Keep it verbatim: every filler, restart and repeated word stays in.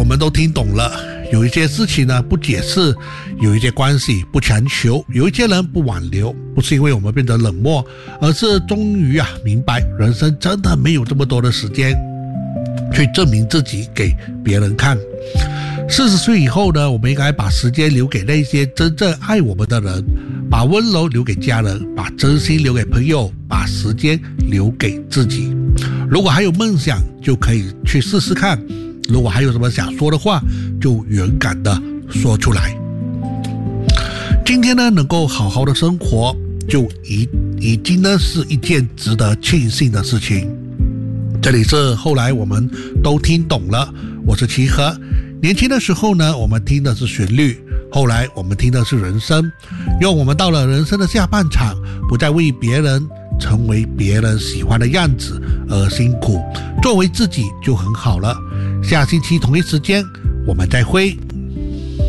们都听懂了，有一些事情呢不解释，有一些关系不强求，有一些人不挽留，不是因为我们变得冷漠，而是终于啊明白人生真的没有这么多的时间去证明自己给别人看。四十岁以后呢，我们应该把时间留给那些真正爱我们的人，把温柔留给家人，把真心留给朋友，把时间留给自己。如果还有梦想，就可以去试试看，如果还有什么想说的话，就勇敢的说出来。今天呢，能够好好的生活，就已已经呢是一件值得庆幸的事情。这里是后来我们都听懂了，我是齐和。年轻的时候呢，我们听的是旋律，后来我们听的是人生。因为我们到了人生的下半场，不再为别人成为别人喜欢的样子而辛苦，作为自己就很好了。下星期同一时间我们再会。